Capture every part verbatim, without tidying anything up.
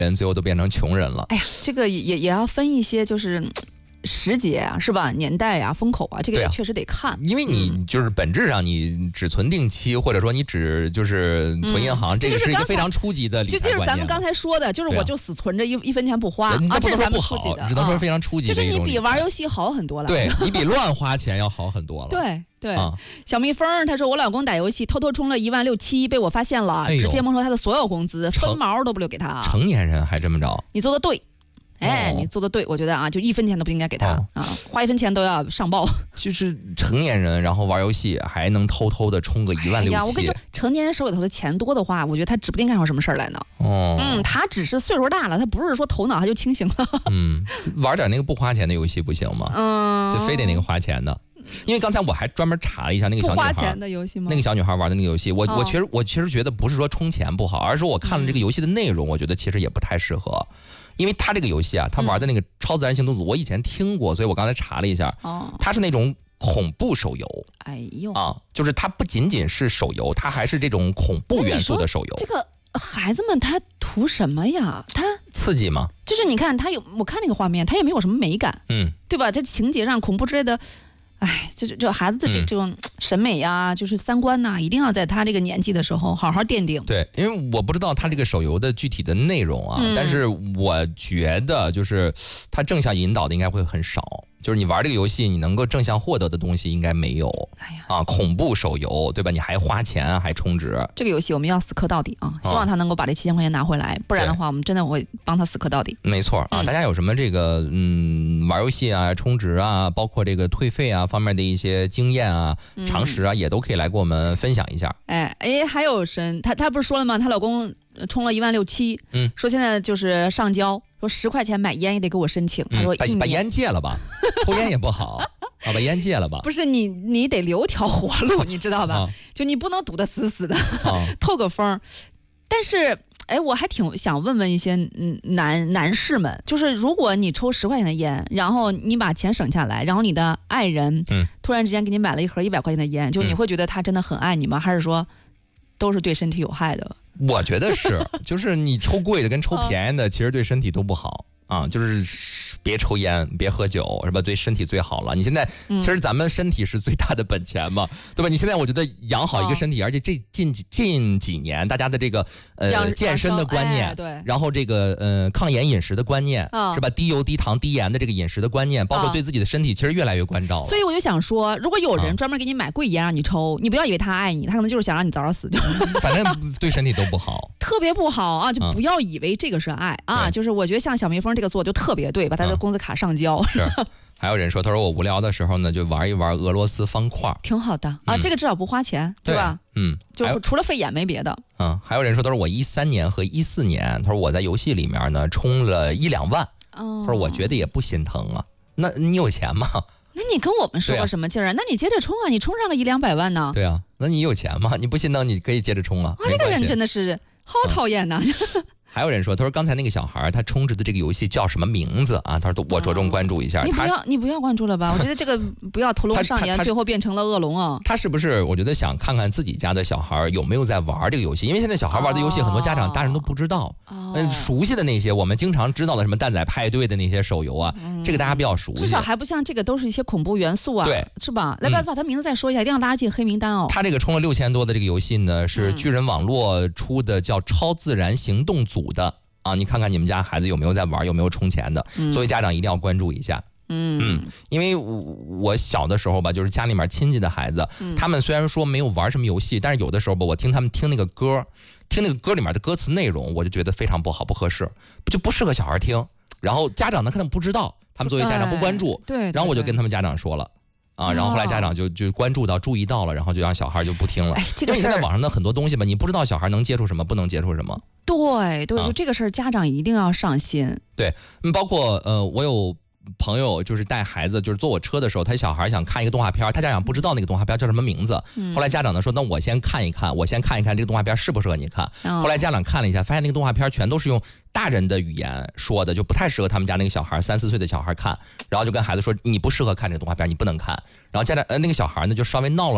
人最后都变成穷人了。 哎呀，这个也也要分一些，就是时节啊，是吧？年代啊，风口啊，这个也确实得看。啊、 因为你就是本质上你只存定期，或者说你只就是存银行，嗯、这个是一个非常初级的理财观念。 就就是咱们刚才说的，就是我就死存着一、啊、一分钱不花啊，这是咱们初级的， 只能说非常初级的、啊。 就是你比玩游戏好很多了， 对你比乱花钱要好很多了。 对。对、 啊， 小蜜蜂他说我老公打游戏偷偷充了一万六七，被我发现了，哎、直接没收他的所有工资，分毛都不留给他。 成年人还这么着？ 你做的对，哎，哦、你做的对，我觉得啊，就一分钱都不应该给他、哦、啊，花一分钱都要上报。 就是成年人，然后玩游戏还能偷偷的充个一万六七。 哎呀，我跟你说，成年人手里头的钱多的话，我觉得他指不定干出什么事儿来呢。 哦， 嗯，他只是岁数大了，他不是说头脑他就清醒了。 嗯，玩点那个不花钱的游戏不行吗？嗯，就非得那个花钱的。因为刚才我还专门查了一下那个小女孩， 不花钱的游戏吗？ 那个小女孩玩的那个游戏，我、哦、我确实我确实觉得不是说充钱不好，而是说我看了这个游戏的内容，嗯、我觉得其实也不太适合。因为他这个游戏啊，他玩的那个超自然行动组，我以前听过，所以我刚才查了一下，哦，它是那种恐怖手游。 哎呦啊，就是它不仅仅是手游，它还是这种恐怖元素的手游。 这个孩子们他图什么呀？他刺激吗？ 就是你看他有，我看那个画面，他也没有什么美感， 嗯， 对吧？这情节上恐怖之类的。哎，这这孩子的这这种审美呀、啊，就是三观呐、啊，一定要在他这个年纪的时候好好奠定。 对，因为我不知道他这个手游的具体的内容啊，嗯、但是我觉得就是他正向引导的应该会很少。就是你玩这个游戏，你能够正向获得的东西应该没有。哎呀，啊，恐怖手游，对吧？你还花钱还充值， 这个游戏我们要死磕到底啊！希望他能够把这七千块钱拿回来，不然的话，我们真的会帮他死磕到底。 没错啊，嗯、大家有什么这个嗯玩游戏啊、充值啊，包括这个退费啊方面的一些经验啊、嗯、常识啊，也都可以来给我们分享一下。 哎哎，还有神，她她不是说了吗？她老公充了一万六七，嗯，说现在就是上交。说十块钱买烟也得给我申请，他说、 嗯、把把烟戒了吧，抽烟也不好啊，把烟戒了吧。 不是你你得留条活路，你知道吧？啊、就你不能堵得死死的，啊、透个风。但是哎，我还挺想问问一些男男士们，就是如果你抽十块钱的烟，然后你把钱省下来，然后你的爱人、嗯、突然之间给你买了一盒一百块钱的烟，就你会觉得他真的很爱你吗？还是说都是对身体有害的？ 我觉得是，就是你抽贵的跟抽便宜的，其实对身体都不好啊。就是别抽烟，别喝酒，是吧？对身体最好了。你现在其实咱们身体是最大的本钱嘛，对吧？你现在我觉得养好一个身体，而且这近近几年大家的这个呃健身的观念， 对， 然后这个呃抗炎饮食的观念，是吧？低油低糖低盐的这个饮食的观念，包括对自己的身体，其实越来越关照了。 所以我就想说，如果有人专门给你买贵烟让你抽，你不要以为他爱你，他可能就是想让你早点死，就反正对身体都不好， 特别不好啊！就不要以为这个是爱啊！就是我觉得像小蜜蜂这个做就特别对，把他的工资卡上交。 是，还有人说，他说我无聊的时候呢，就玩一玩俄罗斯方块， 挺好的啊，这个至少不花钱，对吧？ 嗯， 就除了费眼没别的。 嗯，还有人说，他说我一三年和一四年，他说我在游戏里面呢充了一两万，他说我觉得也不心疼啊。那你有钱吗？ 那你跟我们说个什么劲儿啊？那你接着充啊，你充上个一两百万呢？ 对啊，那你有钱吗？你不心疼，你可以接着充啊。 啊，这个人真的是好讨厌呐！ 还有人说，他说刚才那个小孩他充值的这个游戏叫什么名字啊？他说我着重关注一下。 哦、你不要你不要关注了吧？我觉得这个不要屠龙上演，最后变成了恶龙啊！ 他是不是？我觉得想看看自己家的小孩有没有在玩这个游戏，因为现在小孩玩的游戏很多家长大人都不知道。哦、嗯，熟悉的那些我们经常知道的什么蛋仔派对的那些手游啊，嗯、这个大家比较熟悉。 至少还不像这个都是一些恐怖元素啊， 对， 是吧？来把把他名字再说一下，一定要拉进黑名单哦。 他这个充了六千多的这个游戏呢，是巨人网络出的，叫超自然行动组的。啊，你看看你们家孩子有没有在玩，有没有充钱的？嗯、作为家长一定要关注一下。嗯嗯，因为我小的时候吧，就是家里面亲戚的孩子，嗯、他们虽然说没有玩什么游戏，但是有的时候吧，我听他们听那个歌，听那个歌里面的歌词内容，我就觉得非常不好，不合适，就不适合小孩听。然后家长呢，可能不知道，他们作为家长不关注， 对，对对， 然后我就跟他们家长说了。啊，然后后来家长就就关注到、注意到了，然后就让小孩就不听了。 哎，这个因为你现在网上的很多东西吧，你不知道小孩能接触什么，不能接触什么。 对对，就这个事儿，家长一定要上心。 对，包括呃，我有朋友就是带孩子，就是坐我车的时候，他小孩想看一个动画片，他家长不知道那个动画片叫什么名字。嗯、后来家长呢说，那我先看一看，我先看一看这个动画片适不适合你看。哦、后来家长看了一下，发现那个动画片全都是用大人的语言说的，就不太适合他们家那个小孩，三四岁的小孩看。然后就跟孩子说，你不适合看这个动画片，你不能看。然后家长呃那个小孩呢就稍微闹了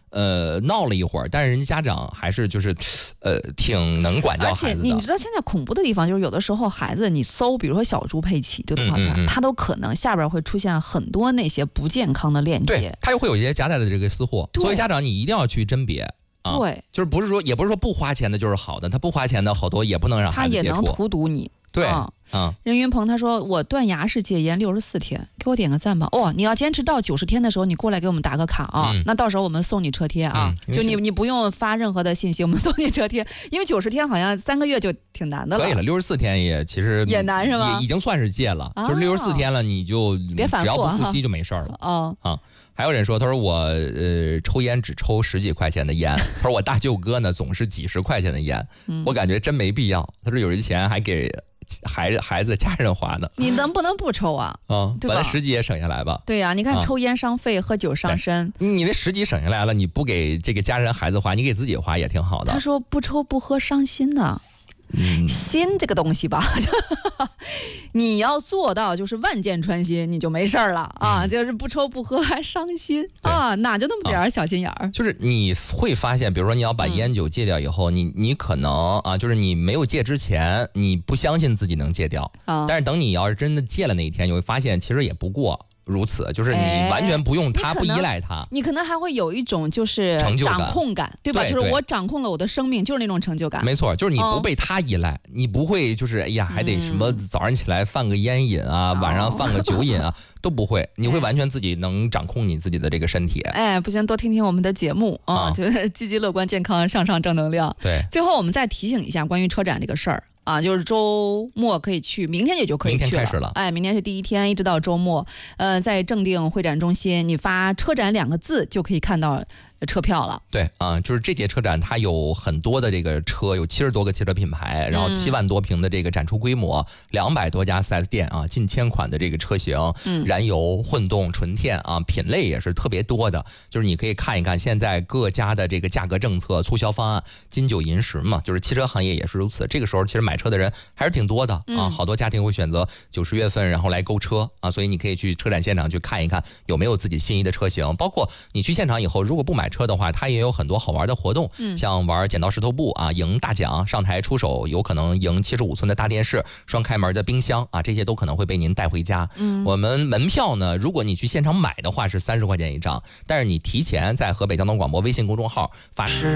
呃闹了一会儿，但是人家家长还是就是呃挺能管教孩子的。 而且你知道现在恐怖的地方就是有的时候孩子你搜，比如说小猪佩奇这个动画片，嗯嗯嗯，它都可能下边会出现很多那些不健康的链接， 对，它又会有一些夹带的这个私货。作为家长，你一定要去甄别。啊、 对， 就是不是说，也不是说不花钱的就是好的，他不花钱的好多也不能让孩子接触， 他也能荼毒你。 对， 啊、 嗯， 任云鹏他说我断崖式戒烟六十四天，给我点个赞吧。哦，你要坚持到九十天的时候，你过来给我们打个卡啊，嗯、那到时候我们送你车贴啊，嗯、就你你不用发任何的信息，我们送你车贴，因为九十天好像三个月就挺难的了。 可以了，六十四天也其实也难是吧？ 也已经算是戒了，啊、就是六十四天了，你就别反复， 只要不复吸就没事了。 啊啊。还有人说，他说我呃抽烟只抽十几块钱的烟，他说我大舅哥呢总是几十块钱的烟，嗯、我感觉真没必要。他说有这钱还给孩子孩子家人花呢， 你能不能不抽啊？ 啊，把那十几也省下来吧。 对呀、啊，你看抽烟伤肺，啊、喝酒伤身， 你那十几省下来了，你不给这个家人孩子花，你给自己花也挺好的。 他说不抽不喝伤心呢。 嗯， 心这个东西吧，你要做到就是万箭穿心，你就没事了啊！嗯、就是不抽不喝还伤心啊，哪就那么点儿小心眼儿、啊？ 就是你会发现，比如说你要把烟酒戒掉以后，嗯、你你可能啊，就是你没有戒之前，你不相信自己能戒掉，啊、但是等你要是真的戒了那一天，你会发现其实也不过。如此，就是你完全不用它，不依赖它， 你可能还会有一种就是掌控感，对吧？ 对， 就是我掌控了我的生命，就是那种成就感。 没错，就是你不被它依赖，嗯、你不会就是哎呀，还得什么早上起来放个烟瘾啊，嗯、晚上放个酒瘾啊，都不会，你会完全自己能掌控你自己的这个身体。 哎，不行，多听听我们的节目啊，啊就是积极乐观、健康、向上、正能量。 对， 最后我们再提醒一下关于车展这个事儿。啊，就是周末可以去，明天也就可以去了。 明天开始了， 哎，明天是第一天，一直到周末。呃，在正定会展中心，你发"车展"两个字就可以看到车票了。 对啊、呃，就是这届车展它有很多的这个车，有七十多个汽车品牌，然后七万多平的这个展出规模，两百、嗯、多家 四 S 店啊，近千款的这个车型，嗯，燃油、混动、纯电啊，品类也是特别多的。就是你可以看一看现在各家的这个价格政策、促销方案，金九银十嘛，就是汽车行业也是如此。这个时候其实买车的人还是挺多的啊，好多家庭会选择九十月份然后来购车啊，所以你可以去车展现场去看一看有没有自己心仪的车型，包括你去现场以后，如果不买车的话，它也有很多好玩的活动，嗯、像玩剪刀石头布啊，赢大奖，上台出手有可能赢七十五寸的大电视、双开门的冰箱啊，这些都可能会被您带回家。嗯，我们门票呢，如果你去现场买的话是三十块钱一张，但是你提前在河北交通广播微信公众号发誓。